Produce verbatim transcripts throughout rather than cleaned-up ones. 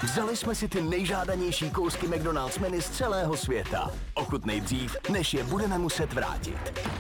Vzali jsme si ty nejžádanější kousky McDonald's menu z celého světa. Ochutnej dřív, než je budeme muset vrátit.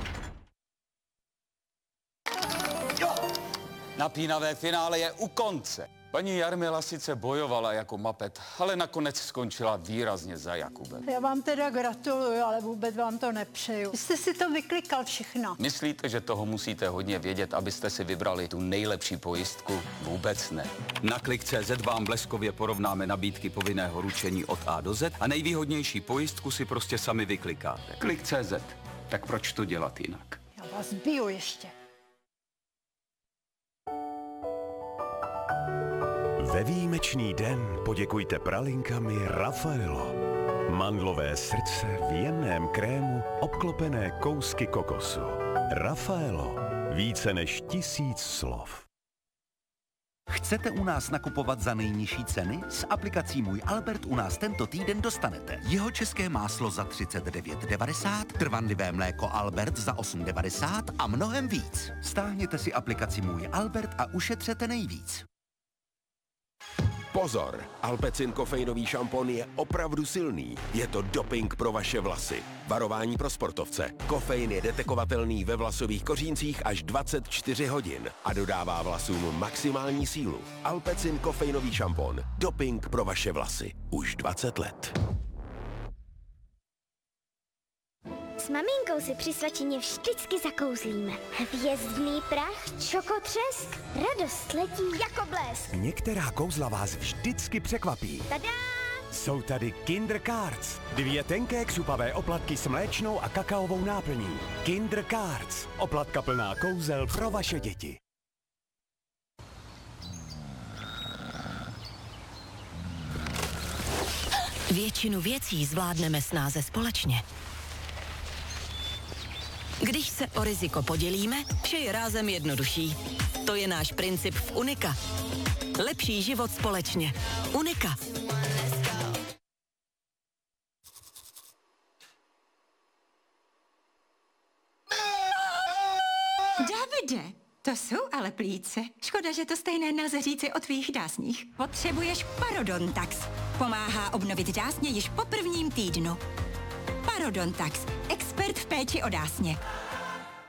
Napínavé finále je u konce. Paní Jarmila sice bojovala jako mapet, ale nakonec skončila výrazně za Jakubem. Já vám teda gratuluju, ale vůbec vám to nepřeju. Vy jste si to vyklikal všechno. Myslíte, že toho musíte hodně vědět, abyste si vybrali tu nejlepší pojistku? Vůbec ne. Na klik tečka cé zet vám bleskově porovnáme nabídky povinného ručení od A do Z a nejvýhodnější pojistku si prostě sami vyklikáte. klik tečka cé zet. Tak proč to dělat jinak? Já vás biju ještě. Ve výjimečný den poděkujte pralinkami Raffaello. Mandlové srdce v jemném krému obklopené kousky kokosu. Raffaello. Více než tisíc slov. Chcete u nás nakupovat za nejnižší ceny? S aplikací Můj Albert u nás tento týden dostanete jeho české máslo za třicet devět devadesát, trvanlivé mléko Albert za osm devadesát a mnohem víc. Stáhněte si aplikaci Můj Albert a ušetřete nejvíc. Pozor, Alpecin kofeinový šampon je opravdu silný. Je to doping pro vaše vlasy. Varování pro sportovce. Kofein je detekovatelný ve vlasových koříncích až dvacet čtyři hodin a dodává vlasům maximální sílu. Alpecin kofeinový šampon. Doping pro vaše vlasy. Už dvacet let. S maminkou si při svačině vždycky zakouzlíme. Hvězdný prach, čokotřesk, radost letí jako blesk. Některá kouzla vás vždycky překvapí. Tada! Jsou tady Kinder Cards. Dvě tenké křupavé oplatky s mléčnou a kakaovou náplní. Kinder Cards. Oplatka plná kouzel pro vaše děti. Většinu věcí zvládneme snáze společně. Když se o riziko podělíme, vše je rázem jednodušší. To je náš princip v Unika. Lepší život společně. Unika. Davide, to jsou ale plíce. Škoda, že to stejné nelze říci o tvých dásních. Potřebuješ Parodontax. Pomáhá obnovit dásně již po prvním týdnu. Parodontax, expert v péči o dásně.